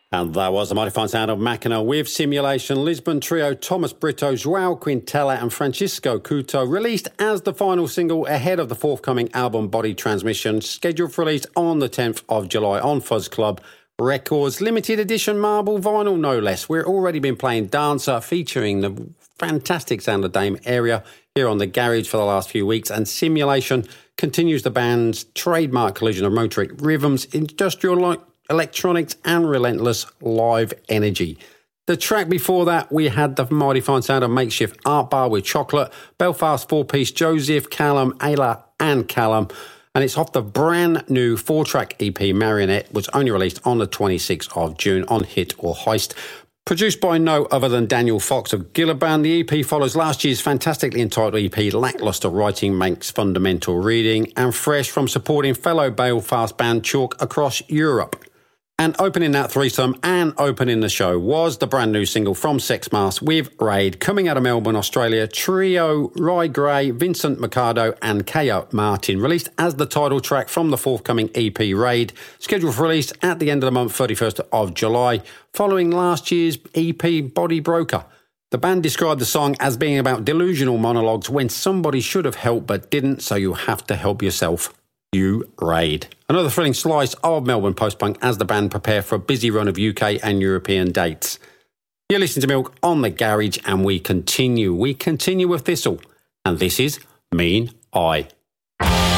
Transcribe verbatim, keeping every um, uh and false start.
And that was the mighty fine sound of Machina with Simulation. Lisbon trio Thomas Brito, Joao Quintela and Francisco Couto, released as the final single ahead of the forthcoming album Body Transmission, scheduled for release on the tenth of July on Fuzz Club Records. Limited edition marble vinyl, no less. We've already been playing Dancer, featuring the fantastic sound of Dame Area here on The Garage for the last few weeks, and Simulation continues the band's trademark collision of motoric rhythms, industrial electronics and relentless live energy. The track before that, we had the mighty fine sound of Makeshift Art Bar with Chocolate, Belfast four-piece Joseph, Callum, Ayla and Callum, and it's off the brand new four-track E P Marionette, which was only released on the twenty-sixth of June on Hit or Heist. Produced by no other than Daniel Fox of Gillibrand, the E P follows last year's fantastically entitled E P Lackluster Writing Makes Fundamental Reading, and fresh from supporting fellow Belfast band Chalk across Europe. And opening that threesome and opening the show was the brand new single from Sex Mask with Raid, coming out of Melbourne, Australia. Trio Rye Gray, Vincent Mercado and K O Martin, released as the title track from the forthcoming E P Raid, scheduled for release at the end of the month, thirty-first of July, following last year's E P Body Broker. The band described the song as being about delusional monologues when somebody should have helped but didn't, so you have to help yourself. You Raid. Another thrilling slice of Melbourne post-punk as the band prepare for a busy run of U K and European dates. You're listening to Milk on The Garage, and we continue. We continue with Thistle, and this is Mean Eye.